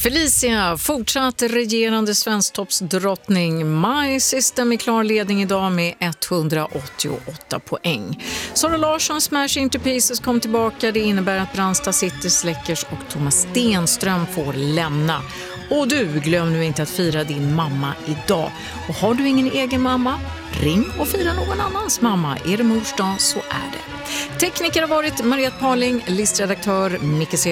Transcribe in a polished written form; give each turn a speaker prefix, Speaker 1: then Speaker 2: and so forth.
Speaker 1: Felicia, fortsatt regerande svensktoppsdrottning. My System i klar ledning idag med 188 poäng. Sara Larsson Smash Into Pieces kom tillbaka. Det innebär att Brandsta City Släckers och Thomas Stenström får lämna. Och du, glöm nu inte att fira din mamma idag. Och har du ingen egen mamma, ring och fira någon annans mamma. Är det mors dag så är det. Tekniker har varit Mariette Paling, listredaktör Micke